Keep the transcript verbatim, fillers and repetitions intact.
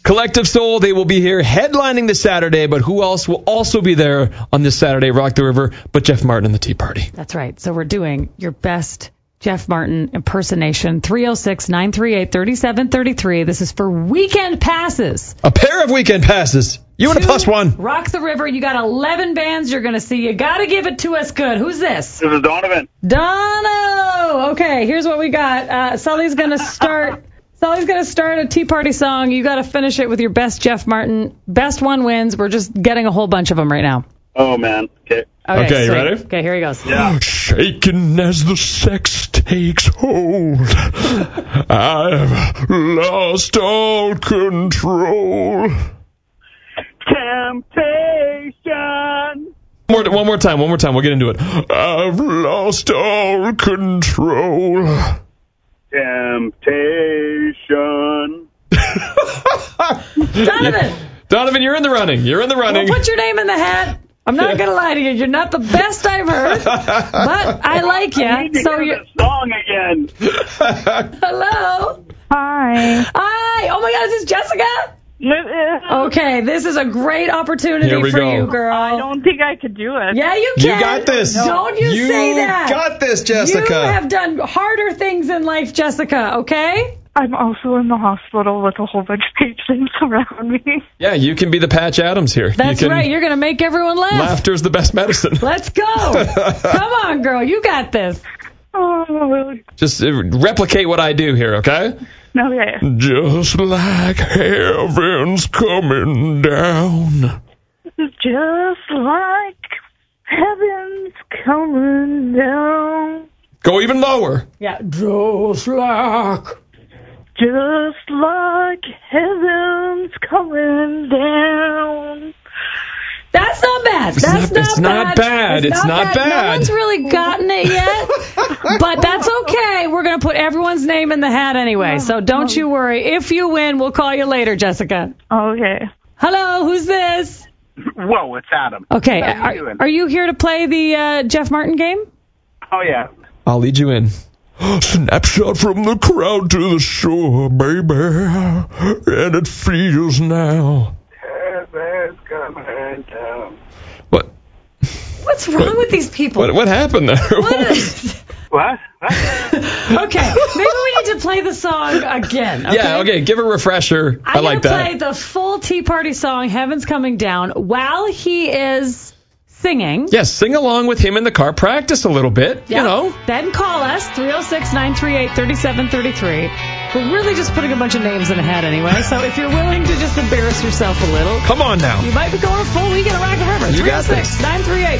Collective Soul, they will be here headlining this Saturday, but who else will also be there on this Saturday, Rock the River, but Jeff Martin and the Tea Party. That's right. So we're doing your best Jeff Martin impersonation. three oh six, nine three eight, three seven three three. This is for weekend passes. A pair of weekend passes. You and a plus one. Rock the River. You got eleven bands you're going to see. You got to give it to us good. Who's this? This is Donovan. Dono. Okay, here's what we got. Uh, Sully's going to start... Sully's going to start a Tea Party song. You got to finish it with your best Jeff Martin. Best one wins. We're just getting a whole bunch of them right now. Oh, man. Okay. Okay, okay you sweet. ready? Okay, here he goes. Yeah. Shaking as the sex takes hold, I've lost all control. Temptation. More, one more time, one more time. We'll get into it. I've lost all control. Temptation. Donovan. Donovan, you're in the running. You're in the running. Well, put your name in the hat. I'm not Yeah. going to lie to you. You're not the best I've heard, but I like you. I need to So hear you. the song again. Hello. Hi. Hi. Oh my God, is this Jessica? I Okay, this is a great opportunity Here we for go. you, girl. don't think I could do it. Yeah, you You can. got this. Don't you, You say that. got this, Jessica. You have done harder things in life, Jessica, okay? I'm also in the hospital with a whole bunch of patients around me. Yeah, you can be the Patch Adams here. That's you can, right. You're going to make everyone laugh. Laughter's the best medicine. Let's go. Come on, girl. You got this. Oh, Just uh, replicate what I do here, okay? okay. Just like heaven's coming down. Just like heaven's coming down. Go even lower. Yeah. Just like. Just like heaven's coming down. That's not bad. It's That's not- it's not bad. It's not No bad. one's really gotten it yet, but that's okay. We're going to put everyone's name in the hat anyway, so don't you worry. If you win, we'll call you later, Jessica. Okay. Hello, who's this? Whoa, it's Adam. Okay, How you are, doing? are you here to play the uh, Jeff Martin game? Oh, yeah. I'll lead you in. Snapshot from the crowd to the shore, baby, and it feels now. Heaven's coming down. What? What's wrong with these people? What, what happened there? What is- What? What? Okay, maybe we need to play the song again. Okay? Yeah, okay, give a refresher. I I'm like gonna that. play the full Tea Party song, Heaven's Coming Down, while he is singing. Yes, sing along with him in the car. Practice a little bit, Yeah. you know. Then call us, three oh six, nine three eight, three seven three three. We're really just putting a bunch of names in a hat anyway, so if you're willing to just embarrass yourself a little, Come on now. you might be going full weekend at Rock the River. You got this. three oh six, nine three eight